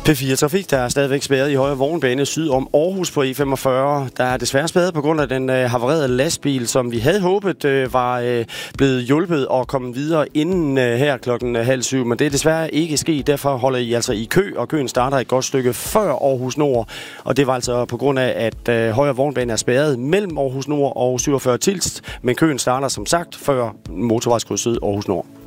P4 Trafik, der er stadigvæk spærret i højre vognbane syd om Aarhus på E45. Der er desværre spærret på grund af den havarerede lastbil, som vi havde håbet var blevet hjulpet og kommet videre inden her 6:30. Men det er desværre ikke sket. Derfor holder I altså i kø, og køen starter et godt stykke før Aarhus Nord. Og det var altså på grund af, at højre vognbane er spærret mellem Aarhus Nord og 47 Tilst. Men køen starter som sagt før motorvejskrydset Aarhus Nord.